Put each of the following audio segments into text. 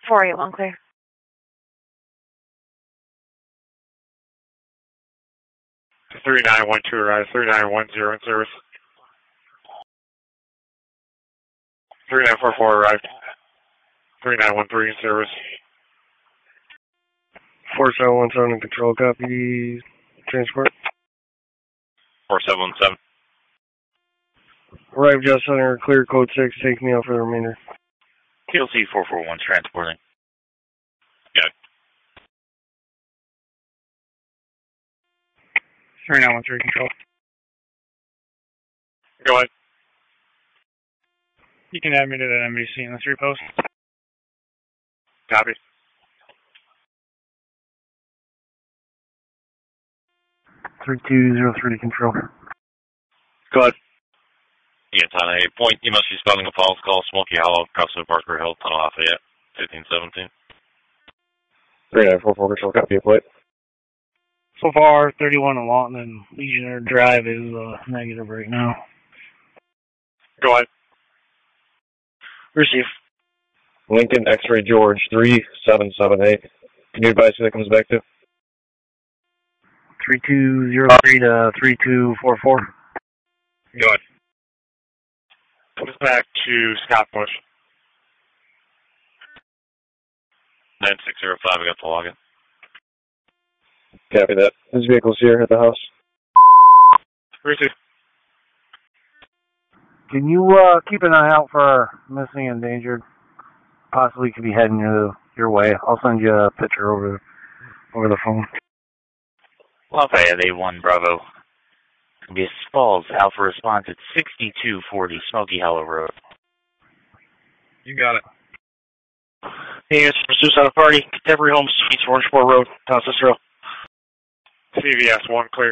481 clear. To 3912 arrive, 3910 in service. 3944 arrived. 3913 in service. 4717 in control, copy. Transport. 4717. Arrive just center, clear code 6, take me out for the remainder. TLC 441 transporting. Got it. 3913 control. Go ahead. You can add me to that NBC in the 3 post. Copy. Three two zero three control. Go ahead. Yes, on a point, you must be spelling a false call, Smoky Hollow, Crossroad Parker Hill, Tunnel Lafayette, 1517. 3944 control, copy a plate. So far, 31 in Lawton and Legionnaire Drive is negative right now. Go ahead. Receive. Lincoln X-Ray George 3778. Can you advise who that comes back to? 3203 to 3244. Go ahead. Comes back to Scott Bush. 9605, I got the login. Copy that. This vehicle's here at the house. Receive. Can you keep an eye out for missing and endangered? Possibly could be heading your way. I'll send you a picture over the phone. Lafayette A1 Bravo. This Falls, Alpha response at 6240 Smoky Hollow Road. You got it. Hey, it's Pursuit on a party. Contemporary Home Suites, Orangeport Road, Town Cicero. CVS 1 clear.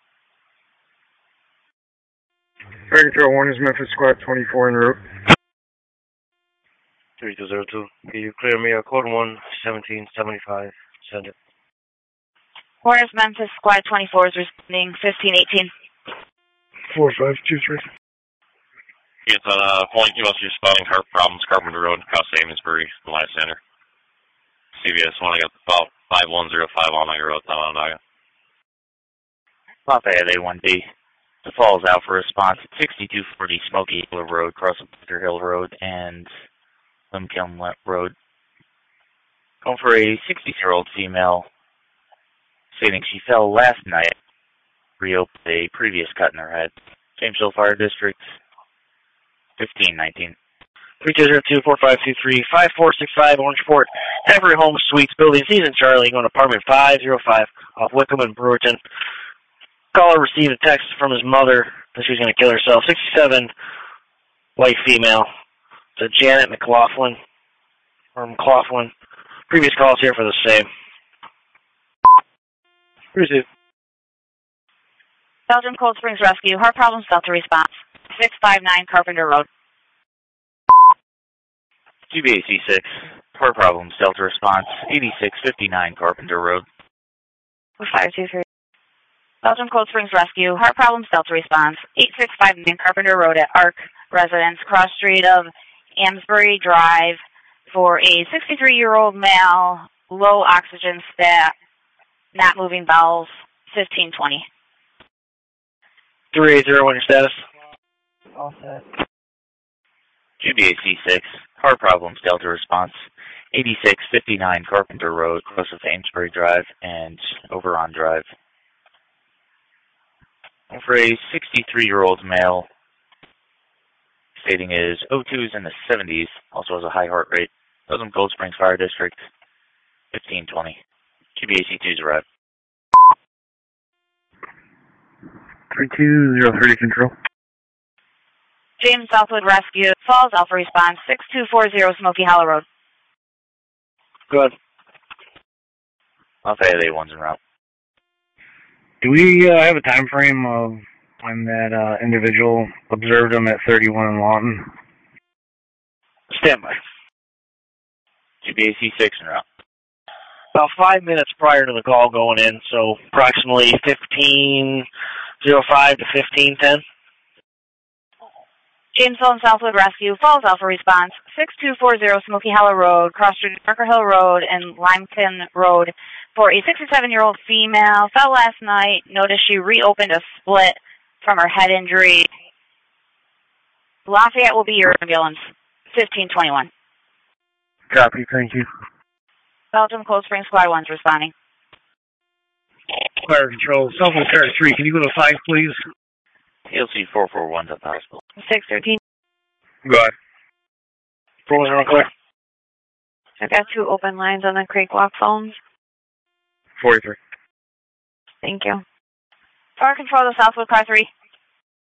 Fire Control 1 is Memphis Squad 24 en route. 3202. Can you clear me a code 11775? Send it. Warner's Memphis Squad 24 is responding 1518. 4523. Yes, on a point, you must be spelling heart problems, Carpenter Road, across Amesbury, the Life Center. CVS 1, I got the file 5105 All-Night Road, Onondaga. Lafayette A1B. The Falls Alpha response at 6240 Smoky Hollow Road, cross Bunker Hill Road and Limekiln Road. Going for a 60-year-old female, stating she fell last night, reopened a previous cut in her head. Jamesville Fire District, 1519. 3202-4523-5465 Orangeport, Temporary Home Suites, Building Season Charlie, going to apartment 505 off Wickham and Brewerton. Caller received a text from his mother that she was going to kill herself. 67, white female. To Janet McLaughlin, or McLaughlin. Previous calls here for the same. Receive. Belgium Cold Springs Rescue, Heart Problems Delta Response, 659 Carpenter Road. GBAC 6, Heart Problems Delta Response, 8659 Carpenter Road. 523. Belgium Cold Springs Rescue, Heart Problems Delta Response, 8659 Carpenter Road at Arc Residence, cross street of Amesbury Drive, for a 63-year-old male, low oxygen stat, not moving bowels, 1520. 380, what your status? All set. GBAC 6, Heart Problems Delta Response, 8659 Carpenter Road, close to Amesbury Drive and Oberon Drive. For a 63-year-old male, stating his O2 is in the 70s, also has a high heart rate. Belgium Cold Springs Fire District, 1520. GBAC 2's arrived. 3203 control. James Southwood Rescue, Falls Alpha Response, 6240 Smoky Hollow Road. Good. Lafayette A1's en route. Do we have a time frame of when that individual observed him at 31 in Lawton? Standby. GBAC 6 en route. About 5 minutes prior to the call going in, so approximately 15:05 to 15:10. Jamesville and Southwood Rescue, Falls Alpha Response, 6240 Smoky Hollow Road, cross street Parker Hill Road and Limekiln Road for a 67-year-old female. Fell last night. Noticed she reopened a split from her head injury. Lafayette will be your ambulance. 1521. Copy, thank you. Belgium Cold Spring Squad 1's responding. Fire Control, Southwest Car 3, can you go to 5, please? TLC 441's at the hospital. 613. Go ahead. 410 clear. I've got 2 open lines on the Creek Walk phones. 43. Thank you. Fire Control to Southwood Car 3.